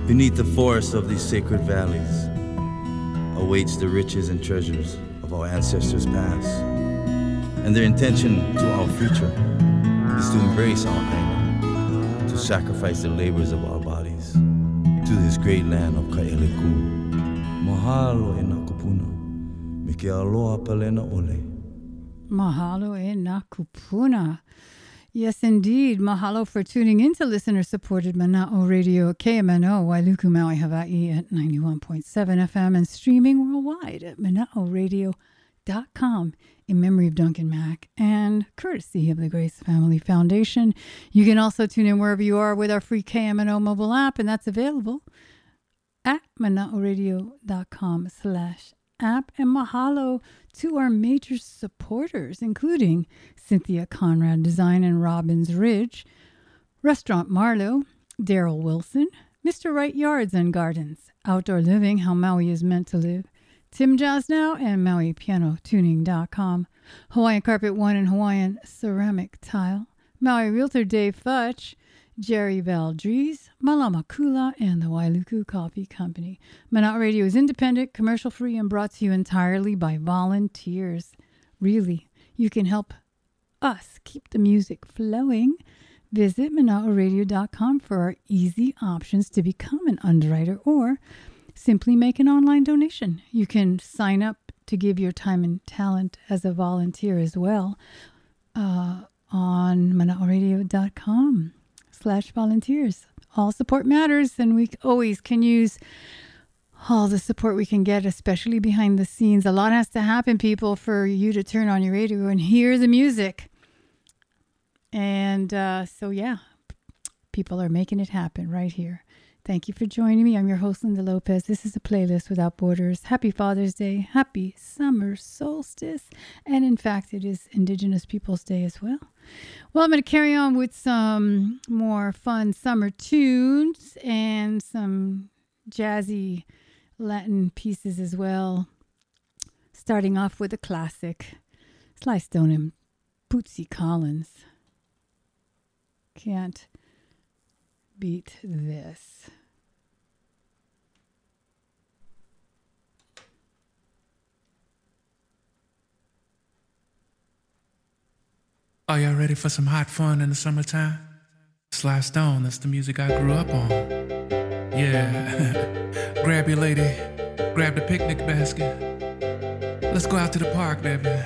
Beneath the forests of these sacred valleys awaits the riches and treasures of our ancestors past. And their intention to our future is to embrace our Aina, to sacrifice the labors of our bodies to this great land of Kaeleku. Mahalo e nā kupuna, me ke aloha palena ole. Mahalo e nā kupuna. Yes, indeed. Mahalo for tuning in to listener-supported Mana'o Radio, KMNO, Wailuku, Maui, Hawaii at 91.7 FM and streaming worldwide at mana'oradio.com in memory of Duncan Mack and courtesy of the Grace Family Foundation. You can also tune in wherever you are with our free KMNO mobile app, and that's available at mana'oradio.com/app. And mahalo to our major supporters, including Cynthia Conrad Design and Robbins Ridge, Restaurant Marlowe, Daryl Wilson, Mr. Wright Yards and Gardens, Outdoor Living, How Maui is Meant to Live, Tim Jazz Now, and MauiPianoTuning.com, Hawaiian Carpet One and Hawaiian Ceramic Tile, Maui Realtor Dave Futch, Jerry Valdries, Malama Kula, and the Wailuku Coffee Company. Mana'o Radio is independent, commercial-free, and brought to you entirely by volunteers. Really, you can help us keep the music flowing. Visit mana'oradio.com for our easy options to become an underwriter or simply make an online donation. You can sign up to give your time and talent as a volunteer as well on mana'oradio.com/volunteers. All support matters, and we always can use all the support we can get, especially behind the scenes. A lot has to happen, people, for you to turn on your radio and hear the music. And so, yeah, people are making it happen right here. Thank you for joining me. I'm your host, Linda Lopez. This is a playlist without borders. Happy Father's Day. Happy summer solstice. And in fact, it is Indigenous Peoples Day as well. Well, I'm going to carry on with some more fun summer tunes and some jazzy Latin pieces as well. Starting off with a classic, Sly Stone and Bootsy Collins. Can't beat this. Are y'all ready for some hot fun in the summertime? Sly Stone, that's the music I grew up on. Yeah. Grab your lady, grab the picnic basket. Let's go out to the park, baby.